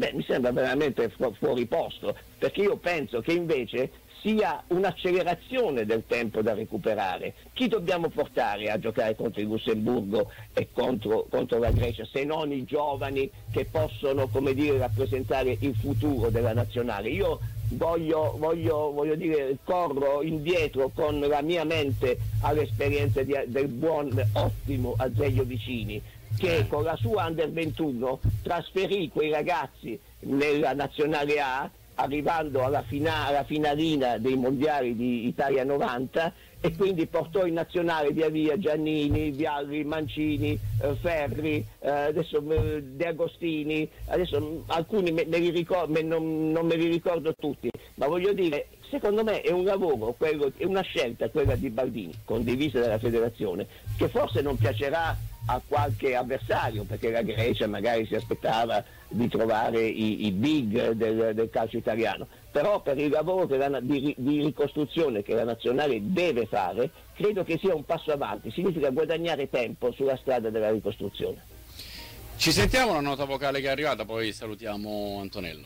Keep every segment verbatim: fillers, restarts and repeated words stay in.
beh, mi sembra veramente fu- fuori posto, perché io penso che invece sia un'accelerazione del tempo da recuperare. Chi dobbiamo portare a giocare contro il Lussemburgo e contro, contro la Grecia, se non i giovani che possono, come dire, rappresentare il futuro della nazionale? Io voglio, voglio, voglio dire, corro indietro con la mia mente all'esperienza di, del buon, ottimo Azeglio Vicini, che con la sua Under ventuno trasferì quei ragazzi nella nazionale A, arrivando alla, fina- alla finalina dei mondiali di Italia novanta, e quindi portò in nazionale via via Giannini, Vialli, Mancini, eh, Ferri, eh, adesso eh, De Agostini, adesso mh, alcuni me, me li ricordo, me, non, non me li ricordo tutti, ma voglio dire, secondo me è un lavoro, quello, è una scelta quella di Baldini, condivisa dalla federazione, che forse non piacerà a qualche avversario, perché la Grecia magari si aspettava di trovare i, i big del, del calcio italiano, però per il lavoro che la, di, di ricostruzione che la nazionale deve fare, credo che sia un passo avanti, significa guadagnare tempo sulla strada della ricostruzione. Ci sentiamo una nota vocale che è arrivata, poi salutiamo Antonello.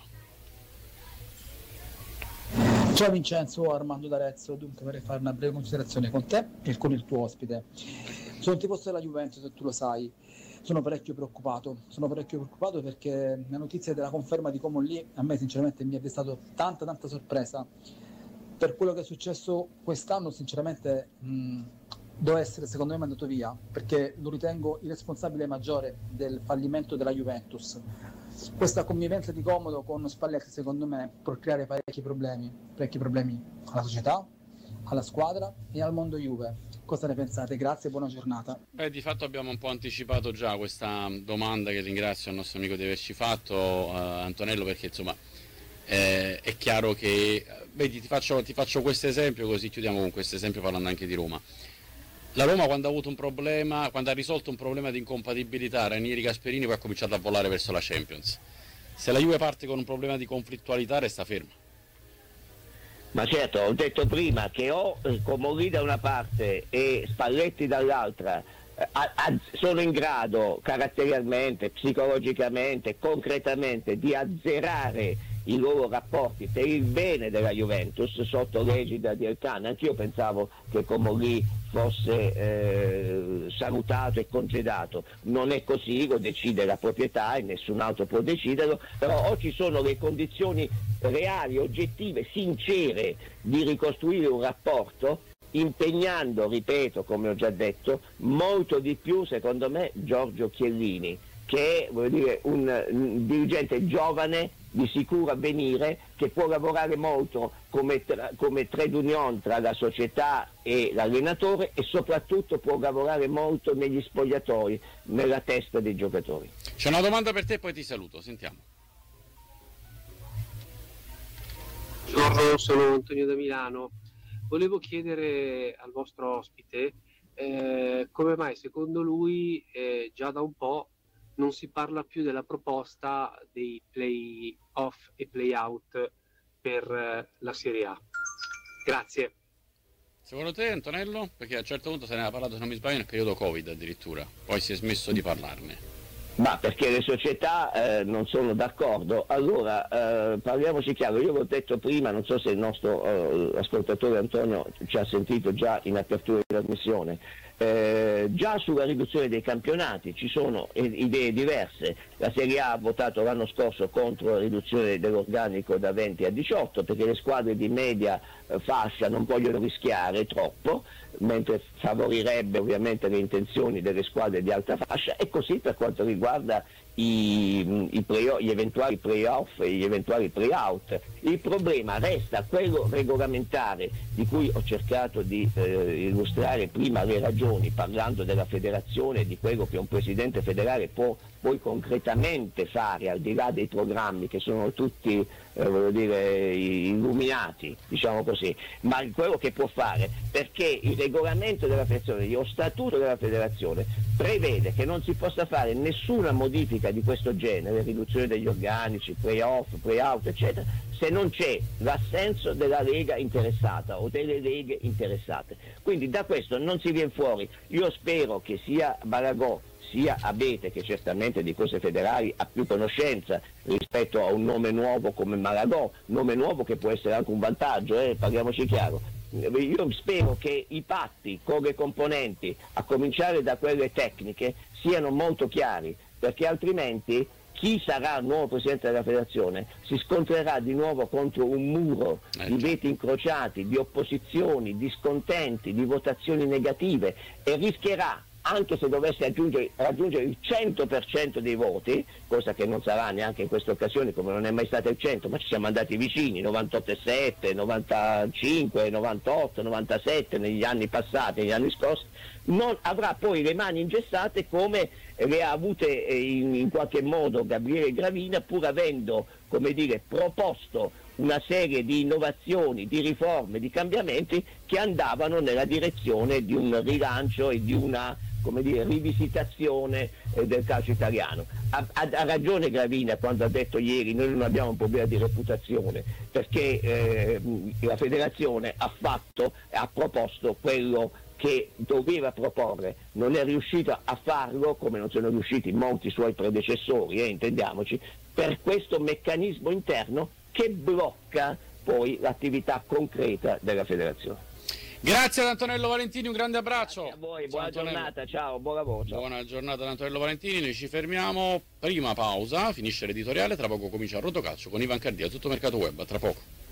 Ciao Vincenzo, Armando d'Arezzo. Dunque vorrei fare una breve considerazione con te e con il tuo ospite. Sono tifoso della Juventus, se tu lo sai. Sono parecchio preoccupato, sono parecchio preoccupato perché la notizia della conferma di Coman lì a me sinceramente mi è destato tanta tanta sorpresa. Per quello che è successo quest'anno sinceramente mh, deve essere secondo me mandato via, perché lo ritengo il responsabile maggiore del fallimento della Juventus. Questa convivenza di comodo con Spalletti secondo me può creare parecchi problemi, parecchi problemi alla società, alla squadra e al mondo Juve. Cosa ne pensate? Grazie e buona giornata. Beh, di fatto abbiamo un po' anticipato già questa domanda, che ringrazio il nostro amico di averci fatto, uh, Antonello, perché insomma eh, è chiaro che, vedi, ti faccio, ti faccio questo esempio, così chiudiamo con questo esempio parlando anche di Roma. La Roma quando ha avuto un problema, quando ha risolto un problema di incompatibilità, Ranieri Gasperini poi ha cominciato a volare verso la Champions. Se la Juve parte con un problema di conflittualità resta ferma. Ma certo, ho detto prima che o eh, Comolli da una parte e Spalletti dall'altra eh, a, a, sono in grado caratterialmente, psicologicamente, concretamente di azzerare i loro rapporti per il bene della Juventus sotto l'egida di Elkann. Anch'io pensavo che Comolli fosse eh, salutato e congedato, non è così, lo decide la proprietà e nessun altro può deciderlo, però o ci sono le condizioni reali, oggettive, sincere di ricostruire un rapporto, impegnando, ripeto, come ho già detto, molto di più secondo me Giorgio Chiellini, che è, voglio dire, un, un dirigente giovane di sicuro avvenire, che può lavorare molto come, tra, come trade union tra la società e l'allenatore, e soprattutto può lavorare molto negli spogliatoi, nella testa dei giocatori. C'è una domanda per te e poi ti saluto, sentiamo. Buongiorno, sono Antonio da Milano. Volevo chiedere al vostro ospite eh, come mai secondo lui eh, già da un po' non si parla più della proposta dei play-off e play-out per eh, la Serie A. Grazie. Secondo te, Antonello? Perché a un certo punto se ne era parlato, se non mi sbaglio, nel periodo Covid addirittura, poi si è smesso di parlarne. Ma perché le società eh, non sono d'accordo. Allora, eh, parliamoci chiaro, io l'ho detto prima, non so se il nostro eh, ascoltatore Antonio ci ha sentito già in apertura di trasmissione, eh, già sulla riduzione dei campionati ci sono eh, idee diverse. La Serie A ha votato l'anno scorso contro la riduzione dell'organico da venti a diciotto, perché le squadre di media eh, fascia non vogliono rischiare troppo, mentre favorirebbe ovviamente le intenzioni delle squadre di alta fascia, e così per quanto riguarda i, i play, gli eventuali play-off e gli eventuali play-out. Il problema resta quello regolamentare, di cui ho cercato di eh, illustrare prima le ragioni, parlando della federazione, di quello che un presidente federale può poi concretamente fare, al di là dei programmi che sono tutti eh, voglio dire, illuminati, diciamo così, ma quello che può fare, perché il regolamento della federazione, lo statuto della federazione prevede che non si possa fare nessuna modifica di questo genere, riduzione degli organici, play-off, play-out, eccetera, se non c'è l'assenso della lega interessata o delle leghe interessate. Quindi da questo non si viene fuori. Io spero che sia Balaguer sia Abete, che certamente di cose federali ha più conoscenza rispetto a un nome nuovo come Malagò, nome nuovo che può essere anche un vantaggio, eh, parliamoci chiaro. Io spero che i patti con le componenti, a cominciare da quelle tecniche, siano molto chiari, perché altrimenti chi sarà il nuovo presidente della federazione si scontrerà di nuovo contro un muro eh, di veti incrociati, di opposizioni, di scontenti, di votazioni negative, e rischierà, anche se dovesse aggiungere, raggiungere il cento per cento dei voti, cosa che non sarà neanche in questa occasione, come non è mai stato il cento, ma ci siamo andati vicini, novantotto virgola sette, novantacinque, novantotto, novantasette negli anni passati, negli anni scorsi, non avrà poi le mani ingessate come le ha avute in, in qualche modo Gabriele Gravina, pur avendo, come dire, proposto una serie di innovazioni, di riforme, di cambiamenti che andavano nella direzione di un rilancio e di una, come dire, rivisitazione eh, del calcio italiano. Ha, ha, ha ragione Gravina quando ha detto ieri: noi non abbiamo un problema di reputazione, perché eh, la federazione ha fatto, ha proposto quello che doveva proporre, non è riuscita a farlo, come non sono riusciti molti suoi predecessori, eh, intendiamoci, per questo meccanismo interno che blocca poi l'attività concreta della federazione. Grazie ad Antonello Valentini, un grande abbraccio. Grazie a voi, Ciao, buona Antonello. giornata, ciao, buon lavoro. Ciao. Buona giornata ad Antonello Valentini, noi ci fermiamo, prima pausa, finisce l'editoriale, tra poco comincia il Rotocalcio con Ivan Cardia, tutto mercato web, a tra poco.